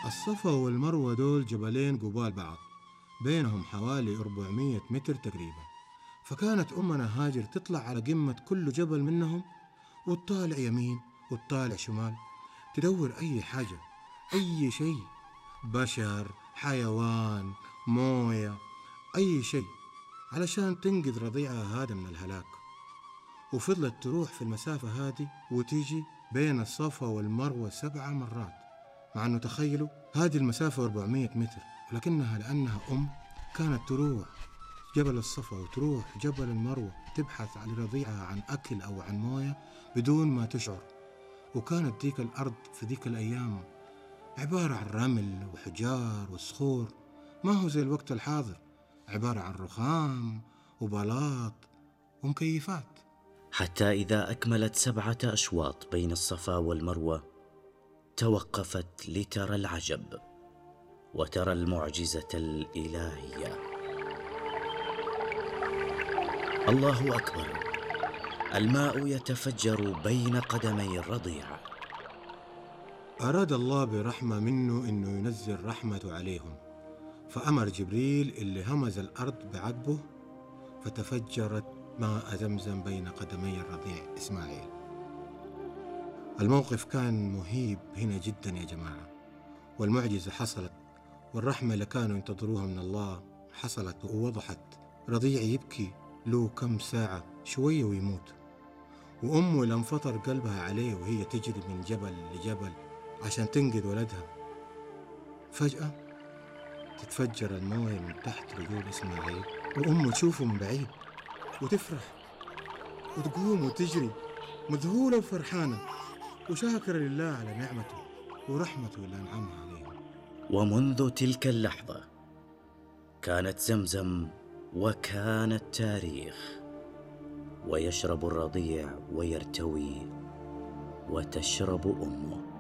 الصفا والمروة دول جبلين قبال بعض، بينهم حوالي 400 متر تقريبا. فكانت أمنا هاجر تطلع على قمة كل جبل منهم وتطالع يمين وتطالع شمال، تدور أي حاجة، أي شيء، بشر، حيوان، موية، أي شيء، علشان تنقذ رضيعها هذا من الهلاك. وفضلت تروح في المسافة هذه وتيجي بين الصفا والمروة 7 مرات، مع أنه تخيلوا هذه المسافة 400 متر، ولكنها لأنها كانت تروح جبل الصفا وتروح جبل المروة تبحث عن رضيعها عن أكل أو عن موية بدون ما تشعر. وكانت ديك الأرض في ديك الأيام عبارة عن رمل وحجار وصخور، ما هو زي الوقت الحاضر، عبارة عن رخام وبلاط ومكيفات. حتى إذا أكملت 7 أشواط بين الصفا والمروة توقفت لترى العجب وترى المعجزة الإلهية. الله أكبر! الماء يتفجر بين قدمي الرضيع. أراد الله برحمة منه إنه ينزل رحمته عليهم، فأمر جبريل اللي همز الأرض بعقبه فتفجرت ماء زمزم بين قدمي الرضيع إسماعيل. الموقف كان مهيب هنا جدا يا جماعة، والمعجزة حصلت، والرحمة اللي كانوا ينتظروها من الله حصلت ووضحت. رضيع يبكي له كم ساعة شوية ويموت، وأمه اللي انفطر قلبها عليه وهي تجري من جبل لجبل عشان تنقذ ولدها، فجأة تتفجر الموية من تحت رجول إسماعيل، وأمه تشوفه من بعيد وتفرح وتقوم وتجري مذهولة وفرحانة وشاكرة لله على نعمته ورحمته اللي أنعمها عليهم. ومنذ تلك اللحظة كانت زمزم وكان التاريخ، ويشرب الرضيع ويرتوي وتشرب أمه.